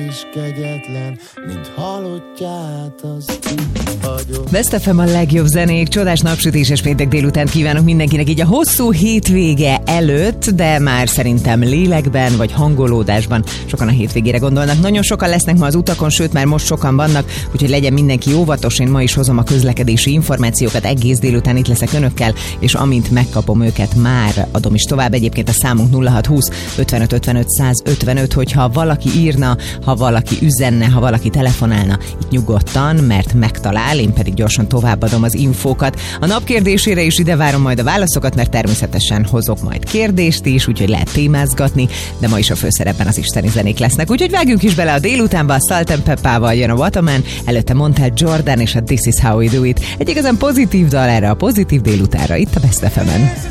is kegyetlen, mint halottját, azt hagyom. Best FM a legjobb zenék, csodás napsütéses péntek délután kívánok mindenkinek így a hosszú hétvége előtt, de már szerintem lélekben vagy hangolódásban sokan a hétvégére gondolnak. Nagyon sokan lesznek ma az utakon, sőt már most sokan vannak, úgyhogy legyen mindenki óvatos. Én ma is hozom a közlekedési információkat, egész délután itt leszek önökkel, és amint megkapom őket, már adom is tovább. Egyébként a számunk 0620 55 55 155, hogyha valaki írna, ha valaki üzenne, ha valaki telefonálna, itt nyugodtan, mert megtalál, én pedig gyorsan továbbadom az infókat. A nap kérdésére is ide várom majd a válaszokat, mert természetesen hozok majd kérdést is, úgyhogy lehet témázgatni, de ma is a főszerepben az isteni zenék lesznek. Úgyhogy vágjunk is bele a délutánba, a Salt & Peppával jön a Waterman, előtte Montel Jordan és a This Is How We Do It. Egy igazán pozitív dal erre a pozitív délutánra, itt a Best FM-en.